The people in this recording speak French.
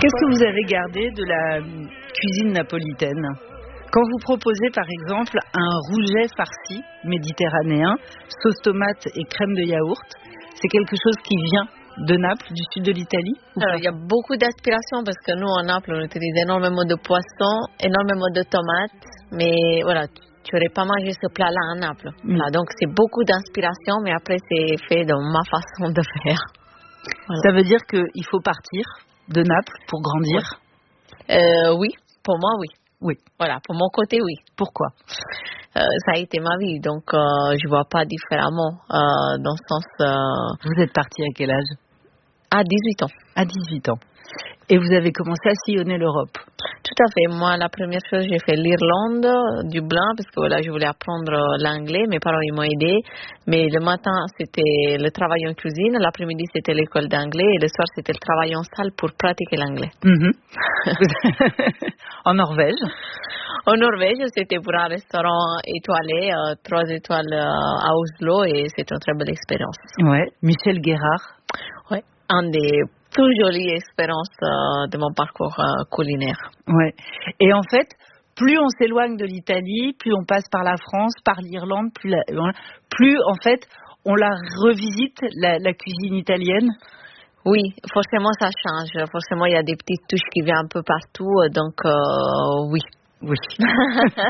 Qu'est-ce que vous avez gardé de la cuisine napolitaine ? Quand vous proposez par exemple un rouget farci méditerranéen, sauce tomate et crème de yaourt, c'est quelque chose qui vient de Naples, du sud de l'Italie? Alors, il y a beaucoup d'inspiration parce que nous, en Naples, on utilise énormément de poissons, énormément de tomates, mais voilà, tu n'aurais pas mangé ce plat-là en Naples. Voilà, donc, c'est beaucoup d'inspiration, mais après, c'est fait dans ma façon de faire. Voilà. Ça veut dire qu'il faut partir de Naples pour grandir? Oui, pour moi, oui. Oui. Voilà, pour mon côté, oui. Pourquoi? Ça a été ma vie, donc je ne vois pas différemment dans le sens... Vous êtes partie à quel âge? À 18 ans. À 18 ans. Et vous avez commencé à sillonner l'Europe? Tout à fait. Moi, la première chose, j'ai fait l'Irlande, Dublin, parce que voilà, je voulais apprendre l'anglais. Mes parents, ils m'ont aidé. Mais le matin, c'était le travail en cuisine. L'après-midi, c'était l'école d'anglais. Et le soir, c'était le travail en salle pour pratiquer l'anglais. En Norvège? En Norvège, c'était pour un restaurant étoilé, 3 étoiles à Oslo. Et c'était une très belle expérience. Ouais. Michel Guérard? Ouais. Un des plus jolies expériences de mon parcours culinaire. Ouais. Et en fait, plus on s'éloigne de l'Italie, plus on passe par la France, par l'Irlande, plus en fait on la revisite, la cuisine italienne. Oui, forcément ça change. Forcément il y a des petites touches qui viennent un peu partout, donc oui. Oui.